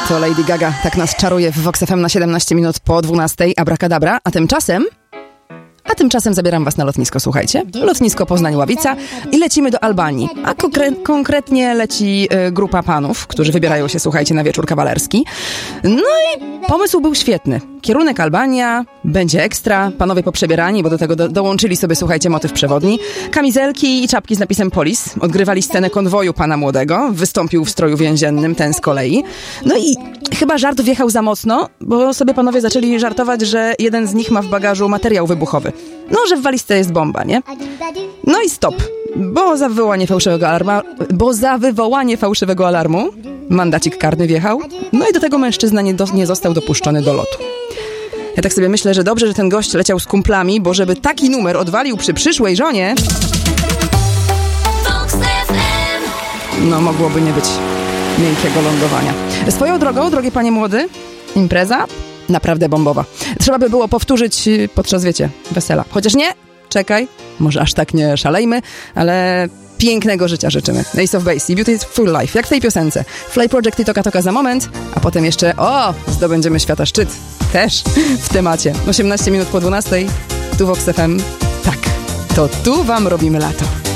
To Lady Gaga tak nas czaruje w Vox FM na 17 minut po 12, abracadabra, a tymczasem zabieram was na lotnisko, słuchajcie. Lotnisko Poznań-Ławica i lecimy do Albanii. A konkretnie leci grupa panów, którzy wybierają się, słuchajcie, na wieczór kawalerski. No i pomysł był świetny. Kierunek Albania, będzie ekstra, panowie poprzebierani, bo do tego dołączyli sobie, słuchajcie, motyw przewodni. Kamizelki i czapki z napisem Polis. Odgrywali scenę konwoju pana młodego. Wystąpił w stroju więziennym, ten z kolei. No i chyba żart wjechał za mocno, bo sobie panowie zaczęli żartować, że jeden z nich ma w bagażu materiał wybuchowy. No, że w walizce jest bomba, nie? No i stop, bo za wywołanie fałszywego alarmu mandacik karny wjechał. No i do tego mężczyzna nie został dopuszczony do lotu. Ja tak sobie myślę, że dobrze, że ten gość leciał z kumplami, bo żeby taki numer odwalił przy przyszłej żonie, no mogłoby nie być miękkiego lądowania. Swoją drogą, drogie panie młody, impreza naprawdę bombowa. Trzeba by było powtórzyć podczas, wiecie, wesela. Chociaż nie, czekaj, może aż tak nie szalejmy, ale pięknego życia życzymy. Ace of Base i Beautiful Life, jak w tej piosence. Fly Project i Toka Toka za moment, a potem jeszcze, zdobędziemy świata szczyt. Też w temacie. 18 minut po 12, tu Vox FM. Tak, to tu wam robimy lato.